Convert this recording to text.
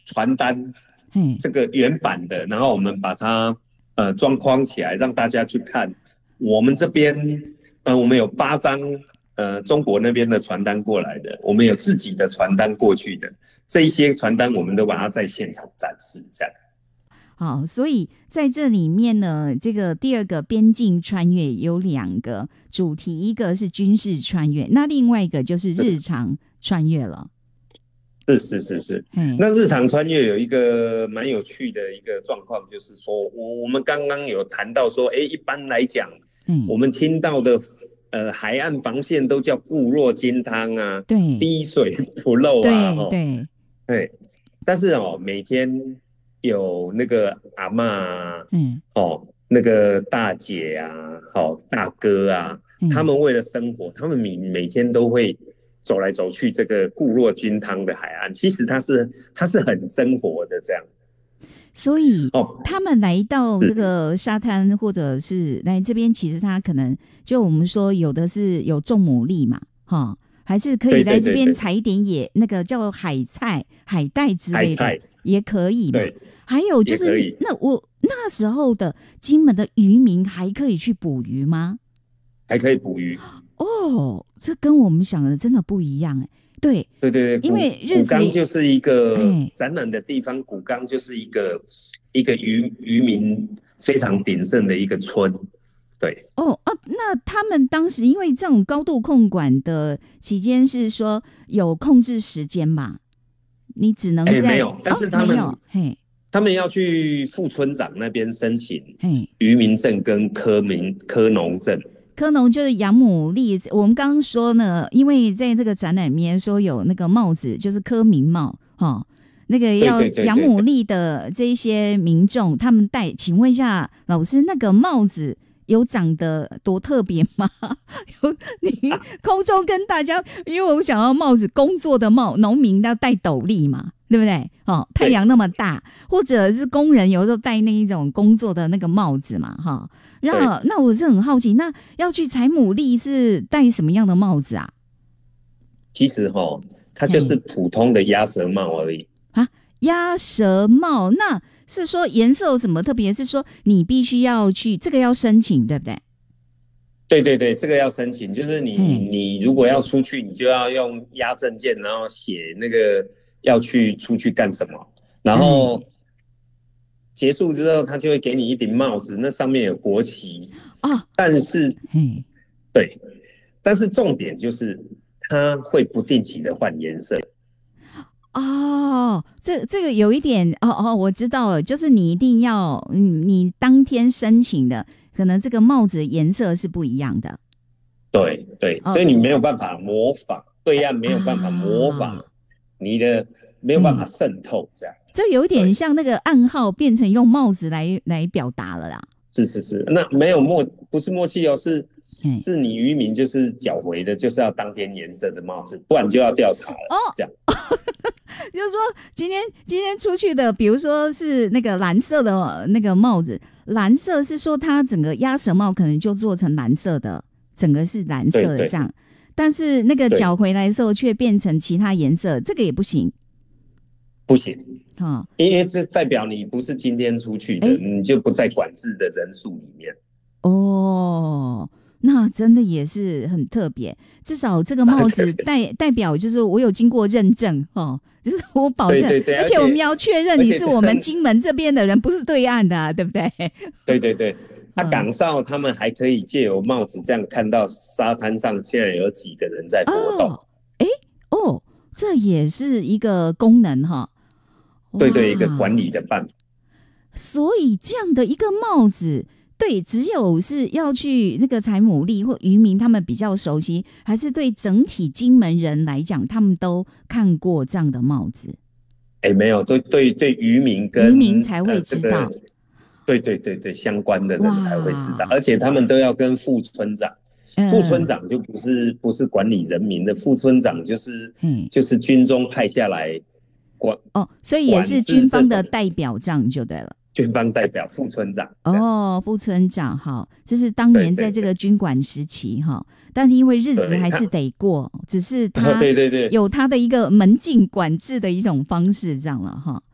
传单，这个原版的，然后我们把它装框起来，让大家去看。我们这边我们有8张中国那边的传单过来的，我们有自己的传单过去的，这一些传单我们都把它在现场展示，这样。 好，所以在这里面呢，这个第二个边境穿越有2个主题，一个是军事穿越，那另外一个就是日常穿越了。 是。那日常穿越有一个蛮有趣的一个状况，就是说我们刚刚有谈到说，一般来讲，我们听到的海岸防线都叫固若金汤啊， 对， 滴水不漏啊， 对， 但是每天有那个阿嬷啊，那个大姐啊，大哥啊，他们为了生活，他们每天都会走来走去这个固若金汤的海岸，其实它是很生活的这样。 所以他们来到这个沙滩或者是来这边，其实他可能就我们说有的是有种牡蛎嘛，还是可以来这边采一点那个叫海菜、海带之类的也可以嘛。还有就是那时候的金门的渔民还可以去捕鱼吗？ 还可以捕鱼这跟我们想的真的不一样对，因为古冈就是一个展览的地方，古冈就是一个渔民非常鼎盛的一个村。对那他们当时因为这种高度控管的期间是说有控制时间嘛？你只能在没有，但是他们要去副村长那边申请渔民证跟科农证。 科农就是养牡蛎，我们刚刚说呢，因为在这个展览里面说有那个帽子，就是科民帽那个要养牡蛎的这些民众，他们戴，请问一下老师，那个帽子有长得多特别吗？你空中跟大家，因为我想要帽子，工作的帽，农民要戴斗笠嘛，对不对？太阳那么大，或者是工人有时候戴那一种工作的那个帽子嘛，那我是很好奇，那要去采牡蛎是戴什么样的帽子啊？ 其实它就是普通的鸭舌帽而已啊，鸭舌帽，那是说颜色有什么特别？是说你必须要去这个要申请，对不对？ 对，这个要申请，就是你如果要出去，你就要用押证件，然后写那个要出去干什么，然后结束之后，他就会给你一顶帽子，那上面有国旗但是但是重点就是它会不定期的换颜色。 这个有一点我知道了，就是你一定要你当天申请的，可能这个帽子的颜色是不一样的。 对，所以你没有办法模仿，对岸没有办法模仿你的，没有办法渗透这样。 这有点像那个暗号变成用帽子来表达了啦。 是，那没有不是默契是你渔民就是缴回的，就是要当天颜色的帽子，不然就要调查了。这样就是说今天出去的，比如说是那个蓝色的那个帽子，蓝色是说它整个鸭舌帽可能就做成蓝色的，整个是蓝色的这样，但是那个缴回来的时候却变成其他颜色，这个也不行。 不行因为这代表你不是今天出去的，你就不在管制的人数里面。 那真的也是很特别，至少这个帽子代表就是我有经过认证就是我保证，而且我们要确认你是我们金门这边的人，不是对岸的对不对？ 对，港哨他们还可以借由帽子这样看到沙滩上现在有几个人在活动。 这也是一个功能对，一个管理的办法。 所以这样的一个帽子，对，只有是要去那个采牡蛎或渔民他们比较熟悉，还是对整体金门人来讲，他们都看过这样的帽子？ 没有，对渔民跟渔民才会知道。 对，相关的人才会知道，而且他们都要跟副村长。副村长就不是管理人民的，副村长就是军中派下来所以也是军方的代表，这样就对了。 军方代表副村长副村长好，这是当年在这个军管时期但是因为日子还是得过，只是他有他的一个门禁管制的一种方式这样了